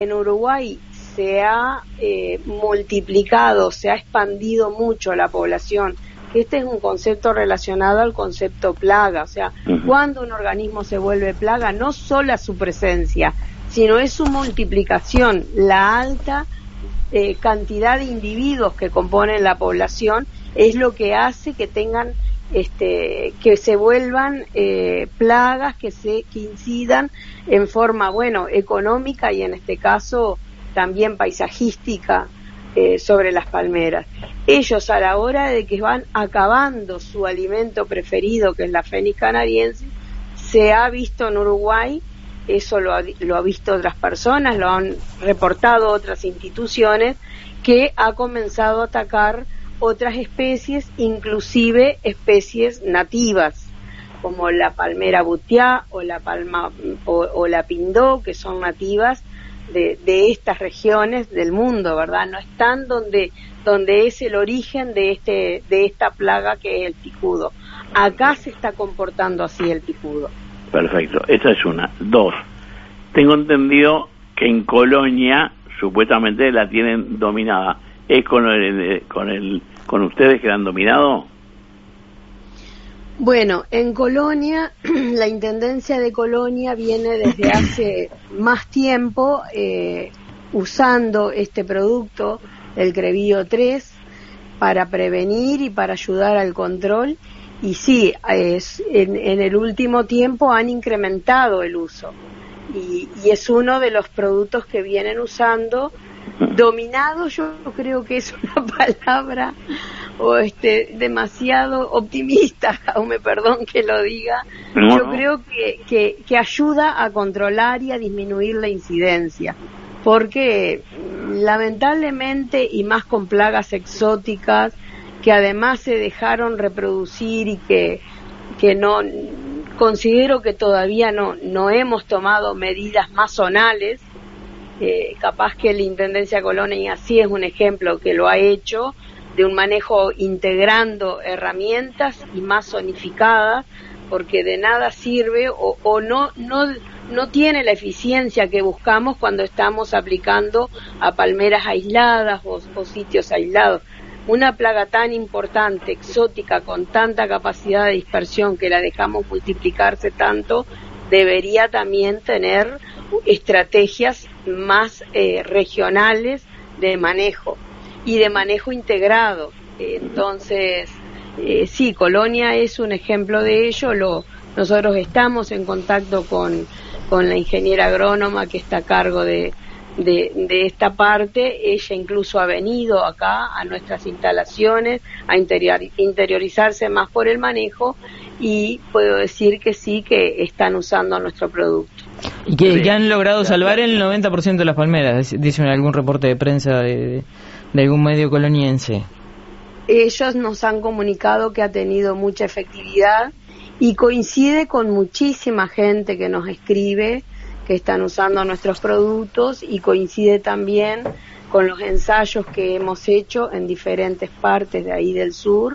En Uruguay se ha multiplicado, se ha expandido mucho la población. Este es un concepto relacionado al concepto plaga, o sea, cuando un organismo se vuelve plaga, no solo su presencia, sino es su multiplicación, la alta cantidad de individuos que componen la población es lo que hace que tengan que se vuelvan plagas que incidan en forma económica y en este caso también paisajística sobre las palmeras. Ellos, a la hora de que van acabando su alimento preferido, que es la Fénix canariense, se ha visto en Uruguay, eso lo ha visto otras personas, lo han reportado otras instituciones, que ha comenzado a atacar otras especies, inclusive especies nativas, como la palmera butiá o la palma o la pindó, que son nativas de estas regiones del mundo, ¿verdad? No están donde es el origen de esta plaga que es el picudo. Acá se está comportando así el picudo. Perfecto, esa es una. Dos, tengo entendido que en Colonia supuestamente la tienen dominada. ¿Es con ustedes que la han dominado? Bueno, en Colonia, la Intendencia de Colonia viene desde hace más tiempo usando este producto, el Crevío 3, para prevenir y para ayudar al control. Y sí, en el último tiempo han incrementado el uso. Y es uno de los productos que vienen usando. Dominado, yo creo que es una palabra demasiado optimista, aún me perdón que lo diga. Yo creo que ayuda a controlar y a disminuir la incidencia, porque lamentablemente, y más con plagas exóticas que además se dejaron reproducir y que no considero que todavía no hemos tomado medidas más zonales. Capaz que la Intendencia de Colonia sí es un ejemplo que lo ha hecho, de un manejo integrando herramientas y más zonificadas, porque de nada sirve o no tiene la eficiencia que buscamos cuando estamos aplicando a palmeras aisladas o sitios aislados. Una plaga tan importante, exótica, con tanta capacidad de dispersión que la dejamos multiplicarse tanto, debería también tener estrategias más regionales de manejo y de manejo integrado. Entonces, sí, Colonia es un ejemplo de ello. Nosotros estamos en contacto con la ingeniera agrónoma que está a cargo de esta parte. Ella incluso ha venido acá a nuestras instalaciones a interiorizarse más por el manejo, y puedo decir que sí, que están usando nuestro producto. Y que han logrado salvar el 90% de las palmeras, dice algún reporte de prensa de algún medio coloniense. Ellos nos han comunicado que ha tenido mucha efectividad y coincide con muchísima gente que nos escribe que están usando nuestros productos, y coincide también con los ensayos que hemos hecho en diferentes partes de ahí del sur.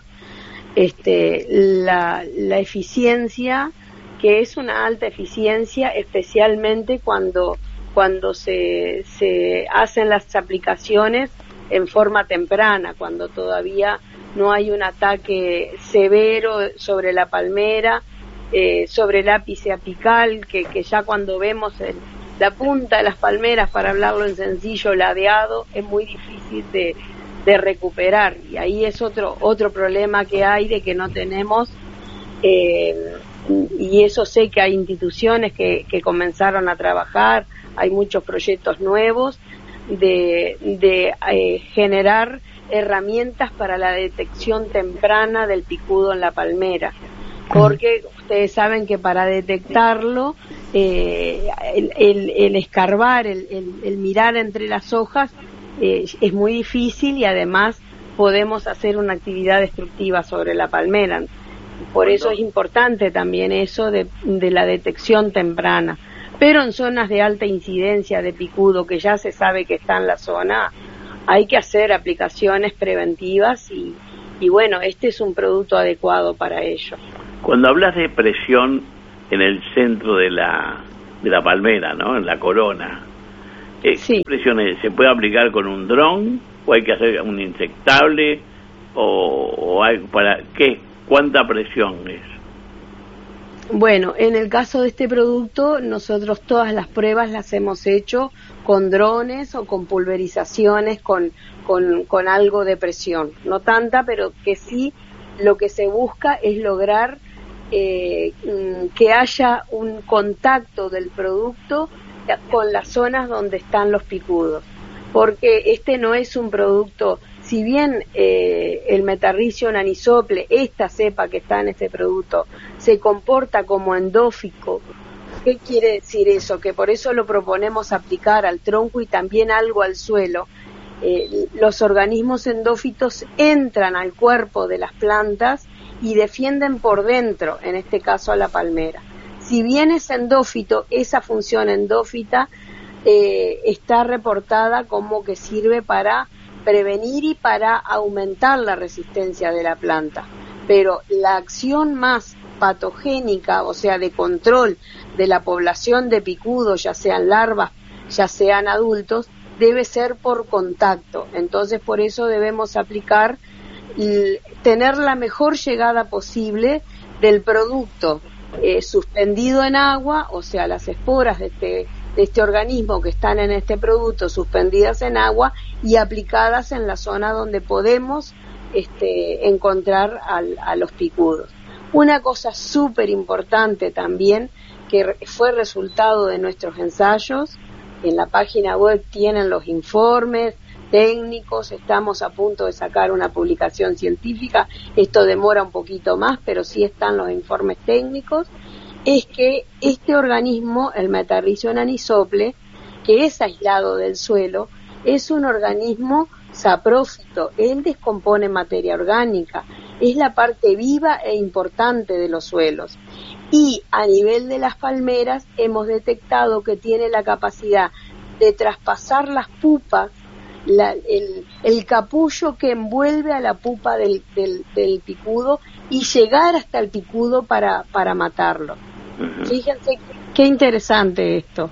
La eficiencia, que es una alta eficiencia, especialmente cuando se hacen las aplicaciones en forma temprana, cuando todavía no hay un ataque severo sobre la palmera, sobre el ápice apical, que ya cuando vemos la punta de las palmeras, para hablarlo en sencillo, ladeado, es muy difícil de recuperar, y ahí es otro problema que hay, de que no tenemos, y eso sé que hay instituciones que comenzaron a trabajar, hay muchos proyectos nuevos de generar herramientas para la detección temprana del picudo en la palmera, porque ustedes saben que para detectarlo, el escarbar, el mirar entre las hojas, es muy difícil, y además podemos hacer una actividad destructiva sobre la palmera. Por eso es importante también eso de la detección temprana. Pero en zonas de alta incidencia de picudo, que ya se sabe que está en la zona, hay que hacer aplicaciones preventivas, y bueno, este es un producto adecuado para ello. Cuando hablas de presión en el centro de la palmera, ¿no?, en la corona, Sí. ¿Presiones se puede aplicar con un dron o hay que hacer un inyectable o hay para qué? ¿Cuánta presión es? Bueno, en el caso de este producto, nosotros todas las pruebas las hemos hecho con drones o con pulverizaciones con algo de presión. No tanta, pero que sí lo que se busca es lograr que haya un contacto del producto con las zonas donde están los picudos. Porque este no es un producto, si bien el Metarrhizium anisople, esta cepa que está en este producto, se comporta como endófico. ¿Qué quiere decir eso? Que por eso lo proponemos aplicar al tronco y también algo al suelo. Los organismos endófitos entran al cuerpo de las plantas y defienden por dentro, en este caso a la palmera. Si bien es endófito, esa función endófita está reportada como que sirve para prevenir y para aumentar la resistencia de la planta. Pero la acción más patogénica, o sea, de control de la población de picudos, ya sean larvas, ya sean adultos, debe ser por contacto. Entonces, por eso debemos aplicar, tener la mejor llegada posible del producto suspendido en agua, o sea, las esporas de este organismo que están en este producto suspendidas en agua y aplicadas en la zona donde podemos encontrar a los picudos. Una cosa súper importante también, que fue resultado de nuestros ensayos, en la página web tienen los informes técnicos, estamos a punto de sacar una publicación científica, esto demora un poquito más, pero sí están los informes técnicos, es que este organismo, el Metarrhizium anisople, que es aislado del suelo, es un organismo saprófito, él descompone materia orgánica, es la parte viva e importante de los suelos. Y a nivel de las palmeras hemos detectado que tiene la capacidad de traspasar las pupas, el capullo que envuelve a la pupa del picudo y llegar hasta el picudo para matarlo. Fíjense qué interesante esto.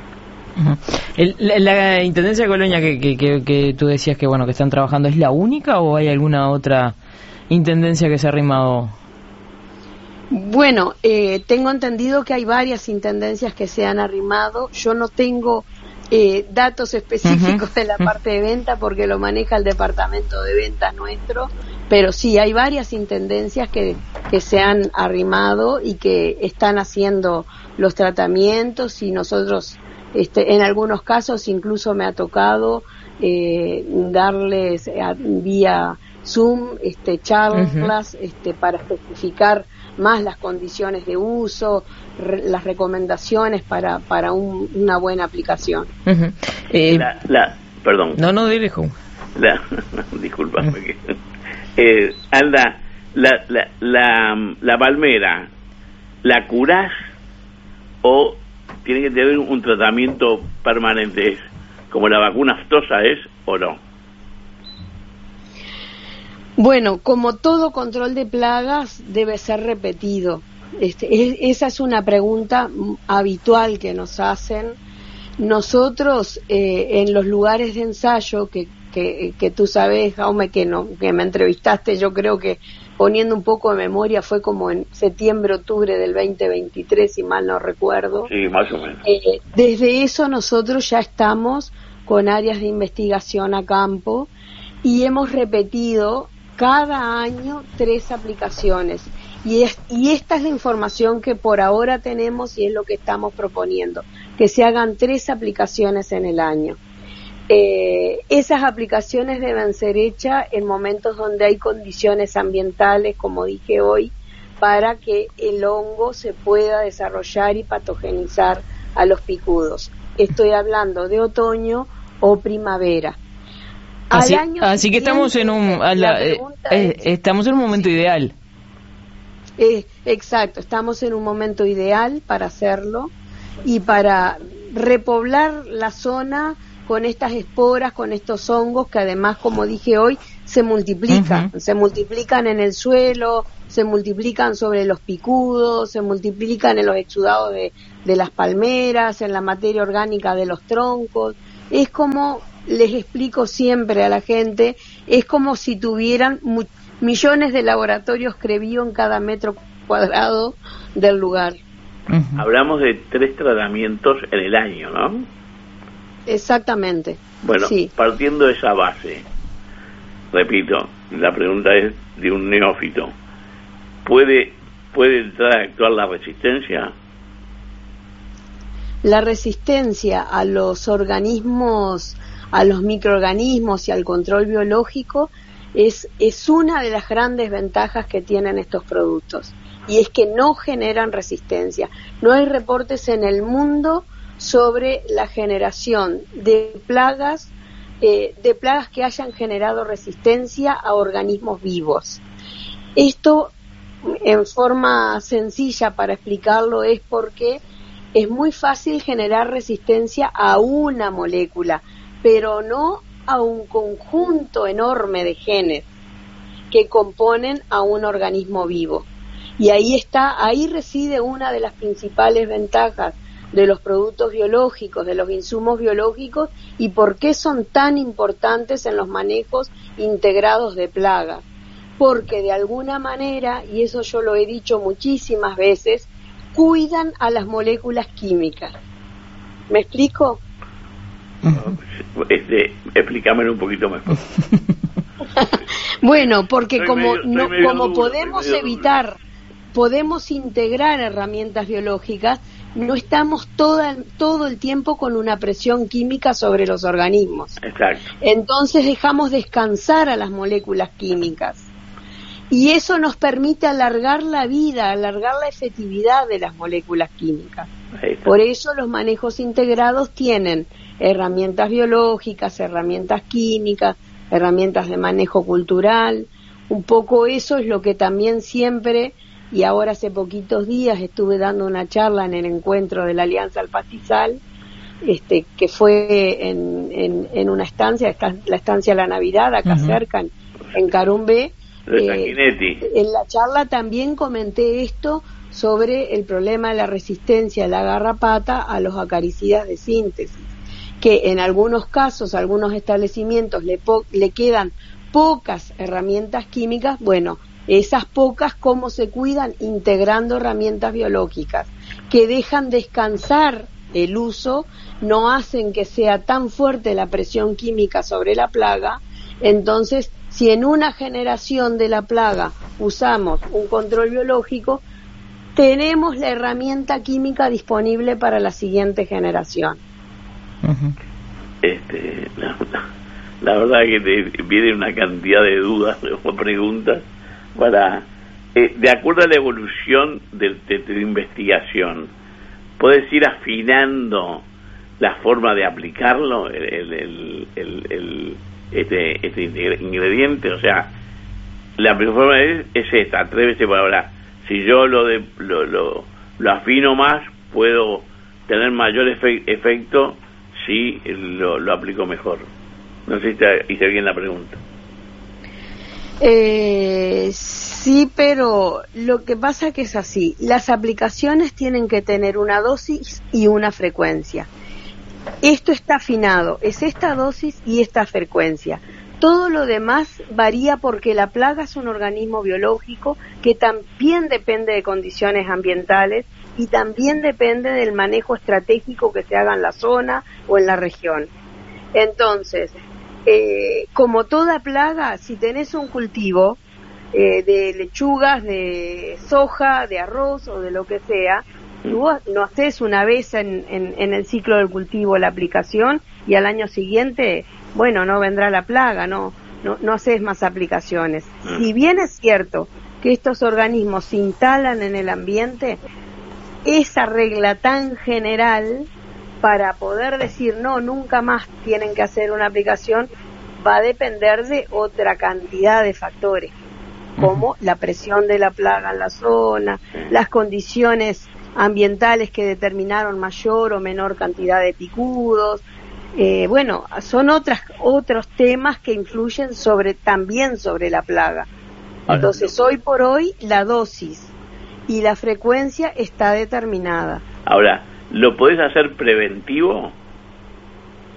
La Intendencia de Colonia que tú decías que bueno que están trabajando, ¿es la única o hay alguna otra intendencia que se ha arrimado? Bueno, tengo entendido que hay varias intendencias que se han arrimado. Yo no tengo datos específicos de la parte de venta porque lo maneja el departamento de venta nuestro, pero sí hay varias intendencias que se han arrimado y que están haciendo los tratamientos, y nosotros en algunos casos incluso me ha tocado darles vía Zoom charlas para especificar más las condiciones de uso, las recomendaciones para una buena aplicación. Perdón. No dirijo. Disculpame. Alda, la palmera, ¿la curás o tiene que tener un tratamiento permanente? ¿Como la vacuna aftosa es o no? Bueno, como todo control de plagas debe ser repetido. Esa es una pregunta habitual que nos hacen. Nosotros en los lugares de ensayo que tú sabes, Jaume, que me entrevistaste, yo creo que poniendo un poco de memoria fue como en septiembre, octubre del 2023, si mal no recuerdo. Sí, más o menos. Desde eso nosotros ya estamos con áreas de investigación a campo y hemos repetido cada año 3 aplicaciones y esta es la información que por ahora tenemos y es lo que estamos proponiendo, que se hagan 3 aplicaciones en el año. Esas aplicaciones deben ser hechas en momentos donde hay condiciones ambientales, como dije hoy, para que el hongo se pueda desarrollar y patogenizar a los picudos. Estoy hablando de otoño o primavera. Así que estamos en estamos en un momento ideal. Exacto, estamos en un momento ideal para hacerlo y para repoblar la zona con estas esporas, con estos hongos que además, como dije hoy, se multiplican. Se multiplican en el suelo, se multiplican sobre los picudos, se multiplican en los exudados de las palmeras, en la materia orgánica de los troncos. es como, les explico siempre a la gente, es como si tuvieran millones de laboratorios Crebio en cada metro cuadrado del lugar. Hablamos de 3 tratamientos en el año, ¿no? Exactamente. Bueno, sí. Partiendo de esa base, repito, la pregunta es de un neófito. ¿Puede entrar a actuar la resistencia? La resistencia a los organismos, a los microorganismos y al control biológico es una de las grandes ventajas que tienen estos productos, y es que no generan resistencia. No hay reportes en el mundo sobre la generación de plagas que hayan generado resistencia a organismos vivos. Esto, en forma sencilla para explicarlo, es porque es muy fácil generar resistencia a una molécula, pero no a un conjunto enorme de genes que componen a un organismo vivo. Y ahí reside una de las principales ventajas de los productos biológicos, de los insumos biológicos, y por qué son tan importantes en los manejos integrados de plagas. Porque de alguna manera, y eso yo lo he dicho muchísimas veces, cuidan a las moléculas químicas. ¿Me explico? Explícamelo un poquito mejor. Bueno, porque como podemos integrar herramientas biológicas, no estamos todo el tiempo con una presión química sobre los organismos. Exacto. Entonces dejamos descansar a las moléculas químicas. Y eso nos permite alargar la vida, alargar la efectividad de las moléculas químicas. Por eso los manejos integrados tienen herramientas biológicas, herramientas químicas, herramientas de manejo cultural. Un poco eso es lo que también siempre, y ahora hace poquitos días estuve dando una charla en el encuentro de la Alianza al Pastizal, que fue en una estancia, la estancia La Navidad, acá cerca, en Carumbé. En la charla también comenté esto sobre el problema de la resistencia de la garrapata a los acaricidas de síntesis, que en algunos casos, a algunos establecimientos le quedan pocas herramientas químicas. Bueno, esas pocas, ¿cómo se cuidan? Integrando herramientas biológicas que dejan descansar el uso, no hacen que sea tan fuerte la presión química sobre la plaga. Entonces, si en una generación de la plaga usamos un control biológico, tenemos la herramienta química disponible para la siguiente generación. La verdad que viene una cantidad de dudas o preguntas de acuerdo a la evolución de tu investigación, ¿puedes ir afinando la forma de aplicarlo, este ingrediente? O sea, la primera forma es esta, 3 veces por hora. Si yo lo afino más, puedo tener mayor efecto si lo aplico mejor. No sé si hice bien la pregunta. Sí, pero lo que pasa que es así. Las aplicaciones tienen que tener una dosis y una frecuencia. Esto está afinado, es esta dosis y esta frecuencia. Todo lo demás varía porque la plaga es un organismo biológico que también depende de condiciones ambientales y también depende del manejo estratégico que se haga en la zona o en la región. Entonces, como toda plaga, si tenés un cultivo de lechugas, de soja, de arroz o de lo que sea, tú no haces una vez en el ciclo del cultivo la aplicación y al año siguiente, bueno, no vendrá la plaga, no haces más aplicaciones. Si bien es cierto que estos organismos se instalan en el ambiente, esa regla tan general para poder decir no, nunca más tienen que hacer una aplicación, va a depender de otra cantidad de factores, como la presión de la plaga en la zona, las condiciones ambientales que determinaron mayor o menor cantidad de picudos. Bueno, son otros temas que influyen también sobre la plaga. Entonces, hoy por hoy, la dosis y la frecuencia está determinada. Ahora, ¿lo podés hacer preventivo?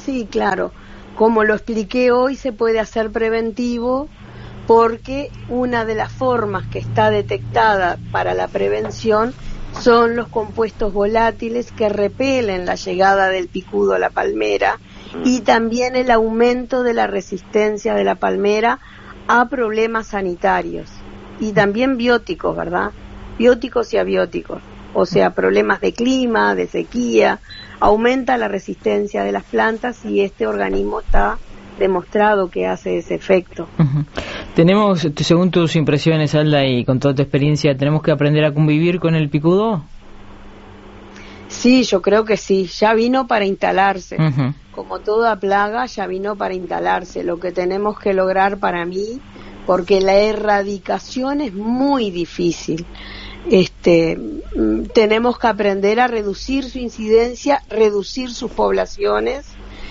Sí, claro. Como lo expliqué hoy, se puede hacer preventivo porque una de las formas que está detectada para la prevención son los compuestos volátiles que repelen la llegada del picudo a la palmera y también el aumento de la resistencia de la palmera a problemas sanitarios y también bióticos, ¿verdad? Bióticos y abióticos, o sea, problemas de clima, de sequía, aumenta la resistencia de las plantas y este organismo está demostrado que hace ese efecto. Tenemos, según tus impresiones, Alda, y con toda tu experiencia, ¿tenemos que aprender a convivir con el picudo? Sí, yo creo que sí, ya vino para instalarse. Como toda plaga, ya vino para instalarse. Lo que tenemos que lograr para mí, porque la erradicación es muy difícil, tenemos que aprender a reducir su incidencia, reducir sus poblaciones,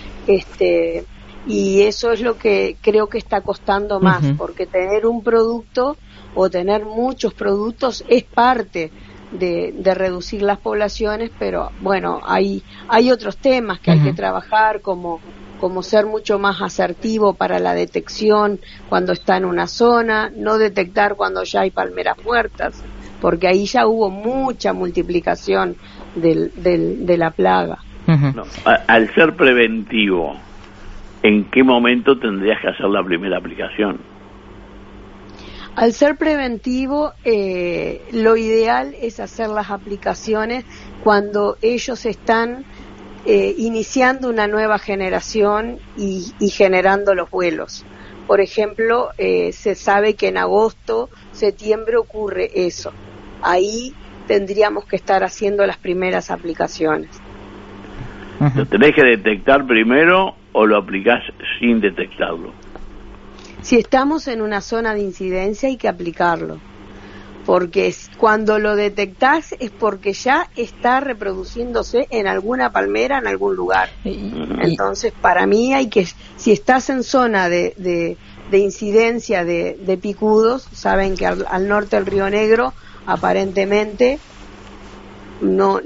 y eso es lo que creo que está costando más, porque tener un producto o tener muchos productos es parte de reducir las poblaciones, pero bueno, hay otros temas que hay que trabajar, como ser mucho más asertivo para la detección cuando está en una zona, no detectar cuando ya hay palmeras muertas, porque ahí ya hubo mucha multiplicación de la plaga. No, al ser preventivo, ¿en qué momento tendrías que hacer la primera aplicación? Al ser preventivo, lo ideal es hacer las aplicaciones cuando ellos están iniciando una nueva generación y generando los vuelos. Por ejemplo, se sabe que en agosto, septiembre ocurre eso. Ahí tendríamos que estar haciendo las primeras aplicaciones. ¿Lo tenés que detectar primero o lo aplicás sin detectarlo? Si estamos en una zona de incidencia hay que aplicarlo, porque cuando lo detectás es porque ya está reproduciéndose en alguna palmera, en algún lugar. Entonces, para mí si estás en zona de incidencia de picudos, saben que al norte del Río Negro aparentemente no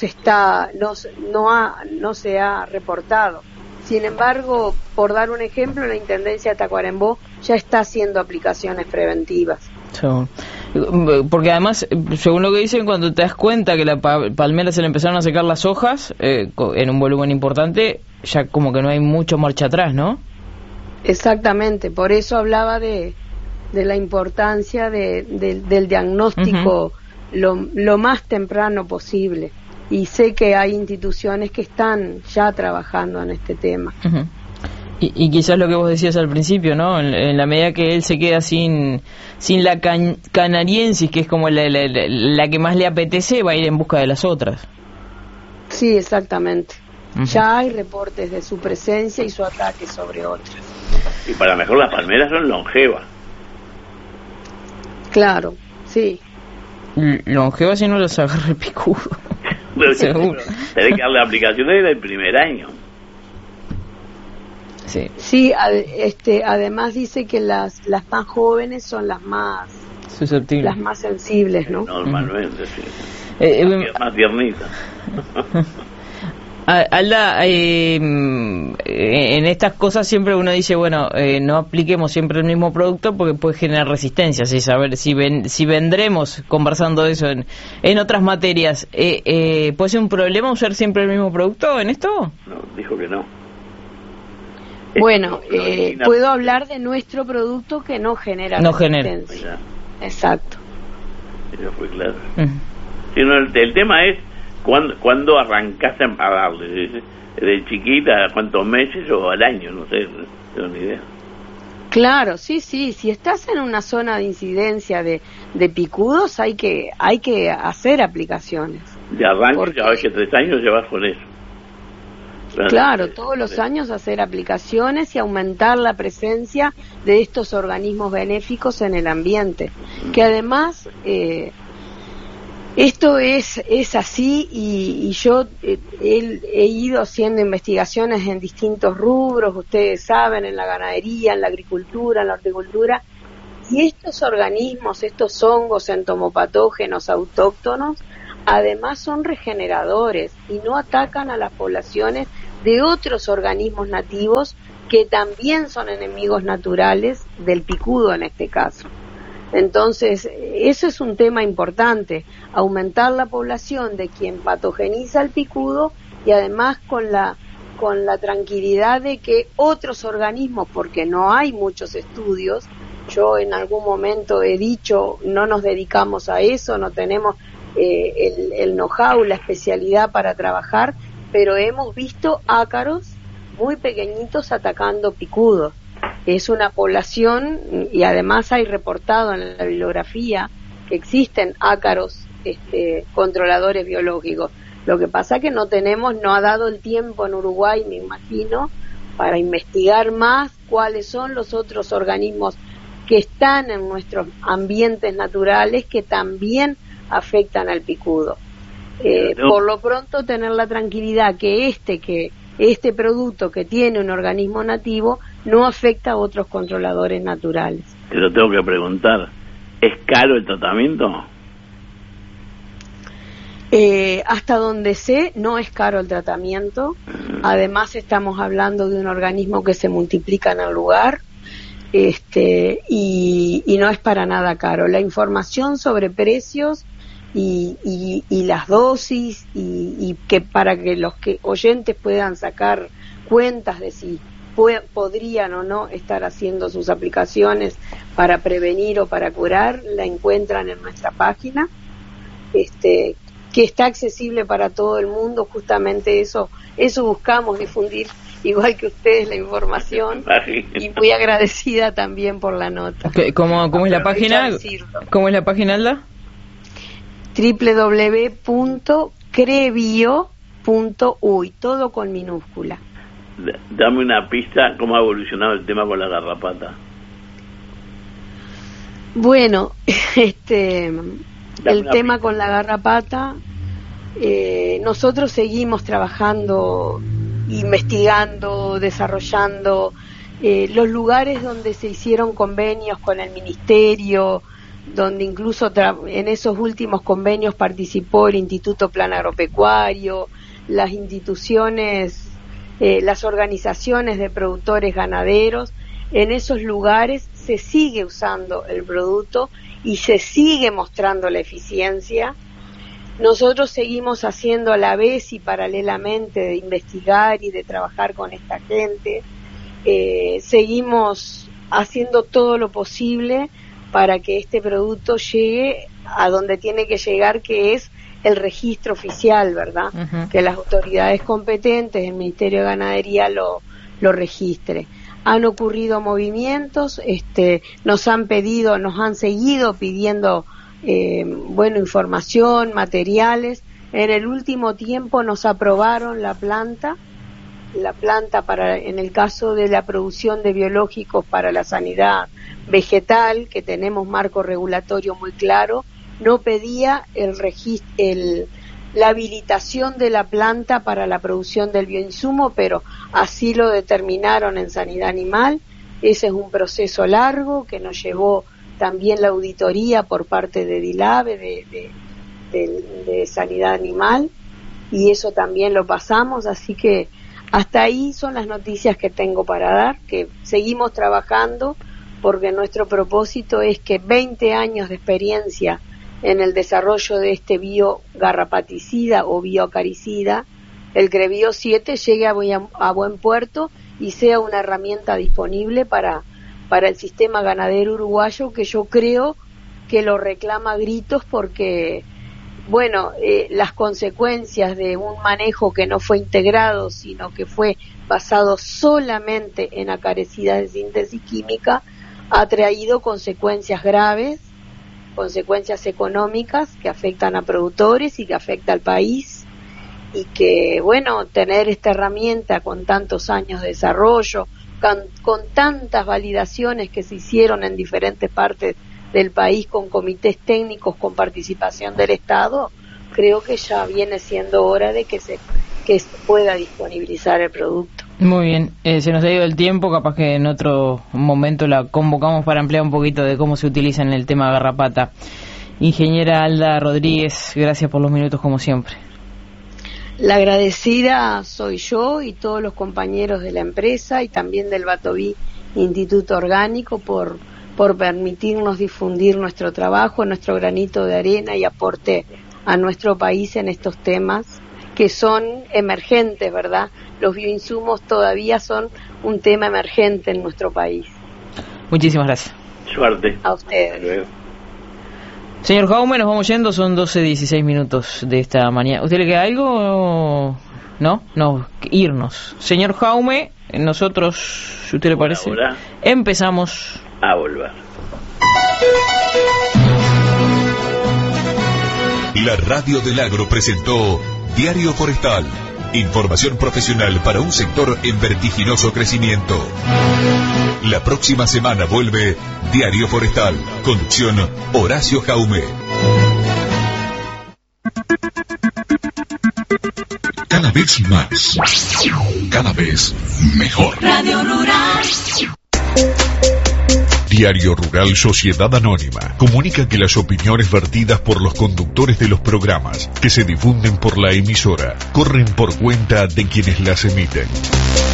se ha reportado. Sin embargo, por dar un ejemplo, la Intendencia de Tacuarembó ya está haciendo aplicaciones preventivas. Porque además, según lo que dicen, cuando te das cuenta que la palmera se le empezaron a secar las hojas en un volumen importante, ya como que no hay mucho marcha atrás, ¿no? Exactamente, por eso hablaba de la importancia del diagnóstico lo más temprano posible. Y sé que hay instituciones que están ya trabajando en este tema. Y quizás lo que vos decías al principio, ¿no? En la medida que él se queda sin la canariensis, que es como la que más le apetece, va a ir en busca de las otras. Sí, exactamente. Ya hay reportes de su presencia y su ataque sobre otras. Y para mejor las palmeras son longevas. Claro, sí. Longevas si no las agarra el picudo. Seguro. Tenés que darle aplicaciones desde el primer año. Sí, además dice que las más jóvenes son las más susceptibles, las más sensibles, ¿no? Normalmente, sí. Más tiernitas. Alda, en estas cosas siempre uno dice, bueno, no apliquemos siempre el mismo producto porque puede generar resistencia. ¿Sí? Saber si vendremos conversando de eso en otras materias, ¿puede ser un problema usar siempre el mismo producto en esto? No, dijo que no. Bueno, puedo hablar de nuestro producto que no genera resistencia. Exacto. Eso fue claro. El tema es ¿cuándo arrancaste a darle? ¿De chiquita, cuántos meses o al año? No sé, no tengo ni idea. Claro, sí, si estás en una zona de incidencia de picudos hay que hacer aplicaciones. De arranque, ya ves que 3 años llevas con eso. Claro, todos los años hacer aplicaciones y aumentar la presencia de estos organismos benéficos en el ambiente, que además esto es así y yo he ido haciendo investigaciones en distintos rubros, ustedes saben, en la ganadería, en la agricultura, en la horticultura, y estos organismos, estos hongos entomopatógenos autóctonos, además son regeneradores y no atacan a las poblaciones de otros organismos nativos que también son enemigos naturales del picudo en este caso. Entonces, eso es un tema importante, aumentar la población de quien patogeniza el picudo y además con la tranquilidad de que otros organismos, porque no hay muchos estudios, yo en algún momento he dicho, no nos dedicamos a eso, no tenemos el know-how, la especialidad para trabajar, pero hemos visto ácaros muy pequeñitos atacando picudos. Es una población, y además hay reportado en la bibliografía que existen ácaros controladores biológicos. Lo que pasa que no ha dado el tiempo en Uruguay, me imagino, para investigar más cuáles son los otros organismos que están en nuestros ambientes naturales que también afectan al picudo. Por lo pronto tener la tranquilidad que este producto que tiene un organismo nativo no afecta a otros controladores naturales. Te lo tengo que preguntar, ¿es caro el tratamiento? Hasta donde sé, no es caro el tratamiento. Además estamos hablando de un organismo que se multiplica en el lugar, y no es para nada caro. La información sobre precios y las dosis y que para que los oyentes puedan sacar cuentas de si podrían o no estar haciendo sus aplicaciones para prevenir o para curar, la encuentran en nuestra página, que está accesible para todo el mundo. Justamente eso buscamos difundir, igual que ustedes, la información, y muy agradecida también por la nota. ¿Cómo es la página? ¿Cómo es la página, Alda? www.crebio.uy, todo con minúscula. Dame una pista, ¿cómo ha evolucionado el tema con la garrapata? Bueno, el tema con la garrapata, nosotros seguimos trabajando, investigando, desarrollando los lugares donde se hicieron convenios con el ministerio, donde incluso en esos últimos convenios participó el Instituto Plan Agropecuario, las instituciones, las organizaciones de productores ganaderos. En esos lugares se sigue usando el producto y se sigue mostrando la eficiencia. Nosotros seguimos haciendo a la vez y paralelamente de investigar y de trabajar con esta gente. Seguimos haciendo todo lo posible para que este producto llegue a donde tiene que llegar, que es el registro oficial, ¿verdad? Uh-huh. Que las autoridades competentes, el Ministerio de Ganadería lo registre. Han ocurrido movimientos, nos han seguido pidiendo información, materiales. En el último tiempo nos aprobaron la planta para, en el caso de la producción de biológicos para la sanidad vegetal, que tenemos marco regulatorio muy claro, no pedía la habilitación de la planta para la producción del bioinsumo, pero así lo determinaron en Sanidad Animal. Ese es un proceso largo que nos llevó también la auditoría por parte de DILABE, de Sanidad Animal, y eso también lo pasamos, así que hasta ahí son las noticias que tengo para dar, que seguimos trabajando porque nuestro propósito es que 20 años de experiencia en el desarrollo de este biogarrapaticida o bioacaricida, el CREBIO 7, llegue a buen puerto y sea una herramienta disponible para el sistema ganadero uruguayo, que yo creo que lo reclama a gritos, porque las consecuencias de un manejo que no fue integrado, sino que fue basado solamente en acaricidas de síntesis química, ha traído consecuencias graves, consecuencias económicas que afectan a productores y que afecta al país, y que tener esta herramienta con tantos años de desarrollo, con tantas validaciones que se hicieron en diferentes partes del país, con comités técnicos, con participación del Estado, creo que ya viene siendo hora de que se pueda disponibilizar el producto. Muy bien, se nos ha ido el tiempo, capaz que en otro momento la convocamos para ampliar un poquito de cómo se utiliza en el tema garrapata. Ingeniera Alda Rodríguez, gracias por los minutos como siempre. La agradecida soy yo y todos los compañeros de la empresa y también del Batoví Instituto Orgánico por permitirnos difundir nuestro trabajo, nuestro granito de arena y aporte a nuestro país en estos temas que son emergentes, ¿verdad? Los bioinsumos todavía son un tema emergente en nuestro país. Muchísimas gracias. Suerte. A ustedes. Señor Jaume, nos vamos yendo, son 12:16 minutos de esta mañana. ¿Usted le queda algo? ¿No? No, irnos. Señor Jaume, nosotros, si usted le parece, empezamos a volver. La Radio del Agro presentó Diario Forestal. Información profesional para un sector en vertiginoso crecimiento. La próxima semana vuelve Diario Forestal. Conducción Horacio Jaume. Cada vez más. Cada vez mejor. Radio Rural. Diario Rural Sociedad Anónima comunica que las opiniones vertidas por los conductores de los programas que se difunden por la emisora corren por cuenta de quienes las emiten.